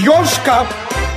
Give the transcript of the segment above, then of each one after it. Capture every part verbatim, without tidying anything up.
Ёшка!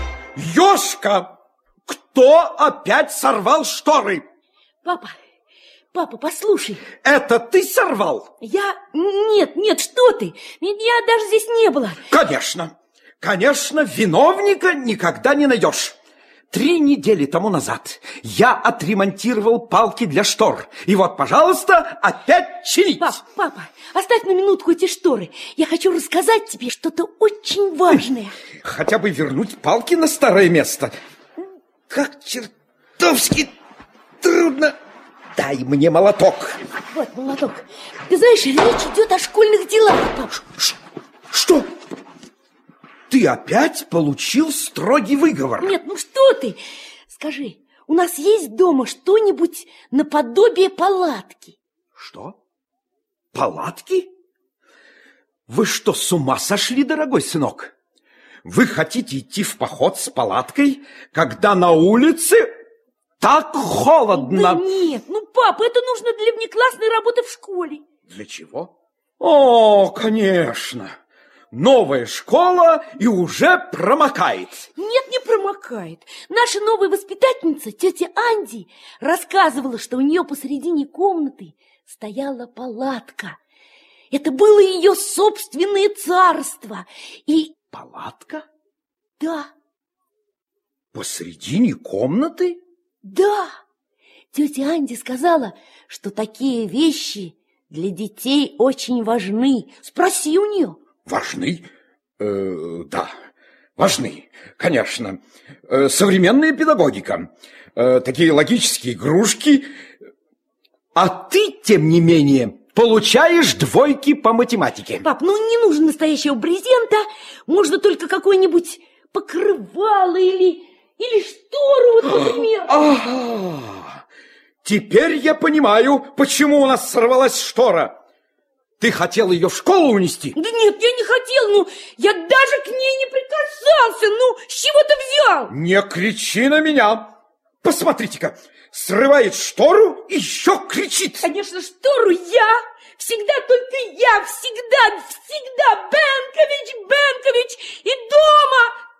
Ёшка! Кто опять сорвал шторы? Папа, папа, послушай. Это ты сорвал? Я... Нет, нет, что ты? Меня даже здесь не было. Конечно, конечно, виновника никогда не найдешь. Три недели тому назад я отремонтировал палки для штор. И вот, пожалуйста, опять чинить. Пап, папа, оставь на минутку эти шторы. Я хочу рассказать тебе что-то очень важное. Хотя бы вернуть палки на старое место. Как чертовски трудно. Дай мне молоток. Вот молоток. Ты знаешь, речь идет о школьных делах, пап. Ш что? Ты опять получил строгий выговор? Нет, ну что ты? Скажи, у нас есть дома что-нибудь наподобие палатки? Что? Палатки? Вы что, с ума сошли, дорогой сынок? Вы хотите идти в поход с палаткой, когда на улице так холодно? Да нет, ну, папа, это нужно для внеклассной работы в школе. Для чего? О, конечно. Новая школа и уже промокает. Нет, не промокает. Наша новая воспитательница, тетя Анди, рассказывала, что у нее посередине комнаты стояла палатка. Это было ее собственное царство. И... Палатка? Да. Посредине комнаты? Да. Тетя Анди сказала, что такие вещи для детей очень важны. Спроси у нее. Важны? Э, да, важны, конечно. Э, современная педагогика. Э, такие логические игрушки. А ты, тем не менее, получаешь двойки по математике. Пап, ну не нужно настоящего брезента. Можно только какое-нибудь покрывало или, или штору, вот, например. Ага, теперь я понимаю, почему у нас сорвалась штора. Ты хотел ее в школу унести? Да нет, я не хотел, ну, я даже к ней не прикасался. Ну, с чего ты взял? Не кричи на меня. Посмотрите-ка, срывает штору и еще кричит. Конечно, штору я. Всегда только я, всегда, всегда. Бенкович, Бенкович и дома.